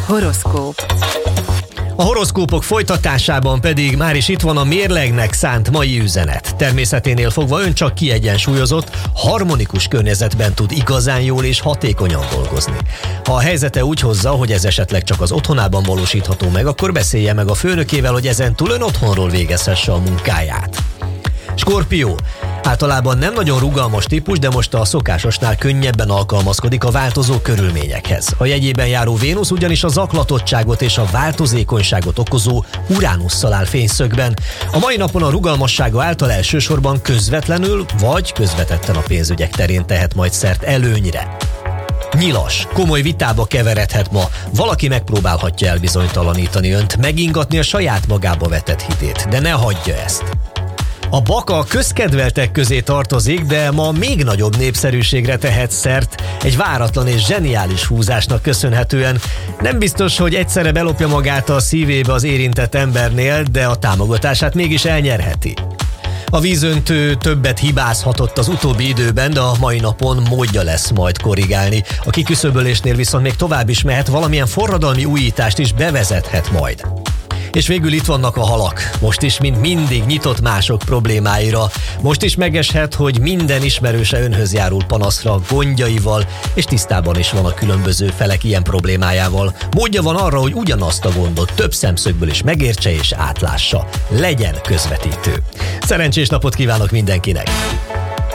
Horoszkóp. A horoszkópok folytatásában pedig már is itt van a mérlegnek szánt mai üzenet. Természeténél fogva ön csak kiegyensúlyozott, harmonikus környezetben tud igazán jól és hatékonyan dolgozni. Ha a helyzete úgy hozza, hogy ez esetleg csak az otthonában valósítható meg, akkor beszélje meg a főnökével, hogy ezentúl ön otthonról végezhesse a munkáját. Skorpió. Általában nem nagyon rugalmas típus, de most a szokásosnál könnyebben alkalmazkodik a változó körülményekhez. A jegyében járó Vénusz ugyanis a zaklatottságot és a változékonyságot okozó Uránusszal áll fényszögben. A mai napon a rugalmassága által elsősorban közvetlenül vagy közvetetten a pénzügyek terén tehet majd szert előnyre. Nyilas. Komoly vitába keveredhet ma. Valaki megpróbálhatja elbizonytalanítani önt, megingatni a saját magába vetett hitét, de ne hagyja ezt. A Baka közkedveltek közé tartozik, de ma még nagyobb népszerűségre tehet szert egy váratlan és zseniális húzásnak köszönhetően. Nem biztos, hogy egyszerre belopja magát a szívébe az érintett embernél, de a támogatását mégis elnyerheti. A vízöntő többet hibázhatott az utóbbi időben, de a mai napon módja lesz majd korrigálni. A kiküszöbölésnél viszont még tovább is mehet, valamilyen forradalmi újítást is bevezethet majd. És végül itt vannak a halak. Most is, mint mindig, nyitott mások problémáira. Most is megeshet, hogy minden ismerőse önhöz járul panaszra, gondjaival, és tisztában is van a különböző felek ilyen problémájával. Módja van arra, hogy ugyanazt a gondot több szemszögből is megértse és átlássa. Legyen közvetítő. Szerencsés napot kívánok mindenkinek!